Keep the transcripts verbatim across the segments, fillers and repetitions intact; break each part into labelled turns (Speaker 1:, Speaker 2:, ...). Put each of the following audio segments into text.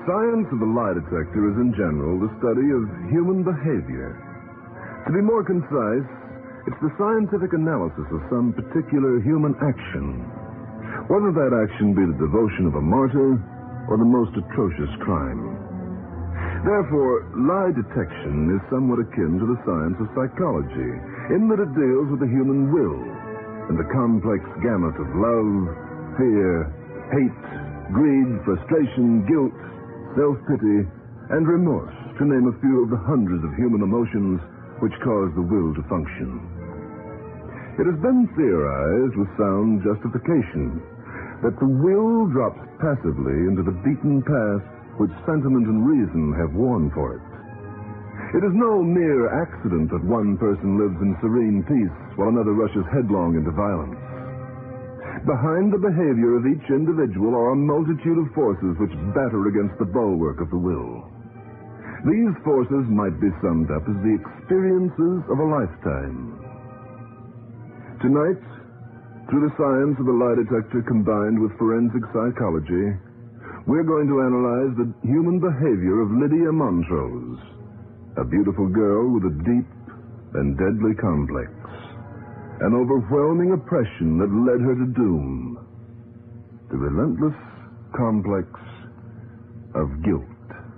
Speaker 1: science of the lie detector is, in general, the study of human behavior. To be more concise, it's the scientific analysis of some particular human action, whether that action be the devotion of a martyr or the most atrocious crime. Therefore, lie detection is somewhat akin to the science of psychology, in that it deals with the human will and the complex gamut of love, fear, hate, greed, frustration, guilt, self-pity, and remorse, to name a few of the hundreds of human emotions which cause the will to function. It has been theorized with sound justification that the will drops passively into the beaten path which sentiment and reason have worn for it. It is no mere accident that one person lives in serene peace while another rushes headlong into violence. Behind the behavior of each individual are a multitude of forces which batter against the bulwark of the will. These forces might be summed up as the experiences of a lifetime. Tonight, through the science of the lie detector combined with forensic psychology, we're going to analyze the human behavior of Lydia Montrose, a beautiful girl with a deep and deadly complex, an overwhelming oppression that led her to doom, the relentless complex of guilt.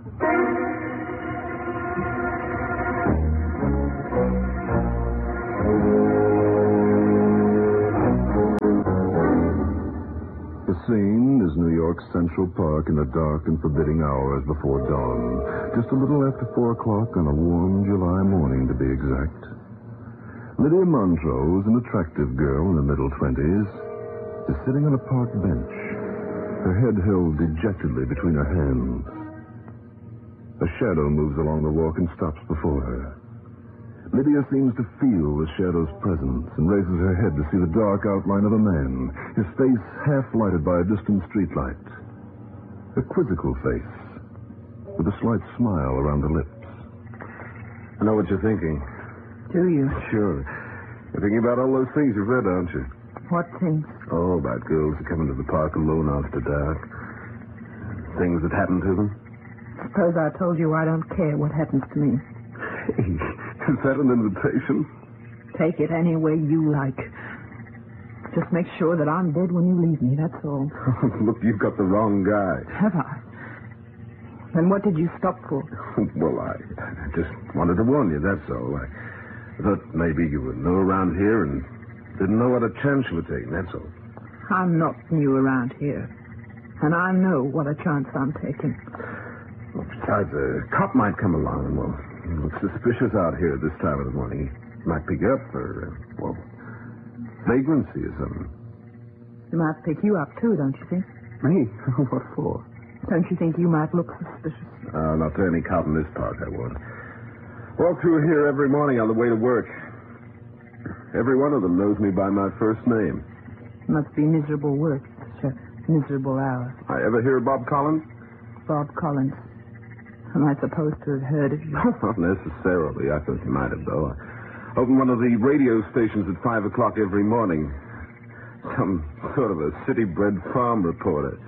Speaker 1: The scene is New York's Central Park in the dark and forbidding hours before dawn. Just a little after four o'clock on a warm July morning, to be exact. Lydia Montrose, an attractive girl in the middle twenties, is sitting on a park bench, her head held dejectedly between her hands. A shadow moves along the walk and stops before her. Lydia seems to feel the shadow's presence and raises her head to see the dark outline of a man, his face half lighted by a distant streetlight. A quizzical face, with a slight smile around the lips.
Speaker 2: I know what you're thinking.
Speaker 3: Do you?
Speaker 2: Sure. You're thinking about all those things you've read, aren't you?
Speaker 3: What things?
Speaker 2: Oh, about girls who come into the park alone after dark. Things that happen to them.
Speaker 3: Suppose I told you I don't care what happens to me.
Speaker 2: Hey, is that an invitation?
Speaker 3: Take it any way you like. Just make sure that I'm dead when you leave me, that's all.
Speaker 2: Look, you've got the wrong guy.
Speaker 3: Have I? Then what did you stop for?
Speaker 2: Well, I, I just wanted to warn you, that's all. I thought maybe you were new around here and didn't know what a chance you were taking, that's all.
Speaker 3: I'm not new around here. And I know what a chance I'm taking.
Speaker 2: Well, besides, a cop might come along and, well, look suspicious out here at this time of the morning. He might pick you up for, uh, well, vagrancy or something.
Speaker 3: He might pick you up, too, don't you think?
Speaker 2: Me? What for?
Speaker 3: Don't you think you might look suspicious?
Speaker 2: Uh, not to any cop in this park, I won't. Walk through here every morning on the way to work. Every one of them knows me by my first name.
Speaker 3: It must be miserable work, such a miserable hour.
Speaker 2: I ever hear of Bob Collins?
Speaker 3: Bob Collins. Am I supposed to have heard of you?
Speaker 2: Not necessarily. I thought you might have, though. I open one of the radio stations at five o'clock every morning. Some sort of a city-bred farm reporter.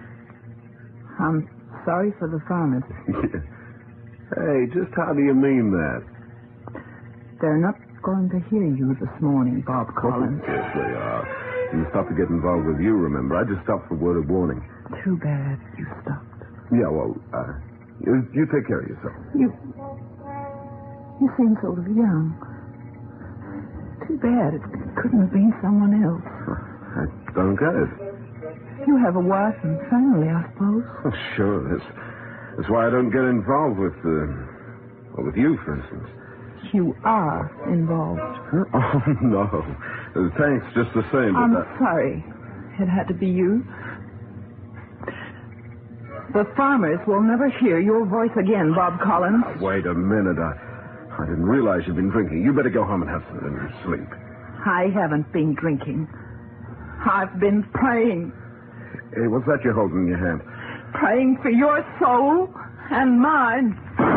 Speaker 3: I'm sorry for the farmers.
Speaker 2: Yeah. Hey, just how do you mean that?
Speaker 3: They're not going to hear you this morning, Bob Collins.
Speaker 2: Oh, yes, they are. You stopped to get involved with you, remember? I just stopped for word of warning.
Speaker 3: Too bad you stopped.
Speaker 2: Yeah, well, uh, you, you take care of yourself.
Speaker 3: You... You seem sort of young. Too bad it couldn't have been someone else.
Speaker 2: I don't get it.
Speaker 3: You have a wife and family, I suppose.
Speaker 2: Oh, sure. That's, that's why I don't get involved with, uh, well, with you, for instance.
Speaker 3: You are involved.
Speaker 2: Huh? Oh, no. Uh, thanks, just the same.
Speaker 3: I'm
Speaker 2: but that...
Speaker 3: sorry. It had to be you. The farmers will never hear your voice again, Bob Collins.
Speaker 2: Uh, wait a minute. I, I didn't realize you'd been drinking. You better go home and have some and sleep.
Speaker 3: I haven't been drinking. I've been praying.
Speaker 2: Hey, what's that you're holding in your hand?
Speaker 3: Praying for your soul and mine.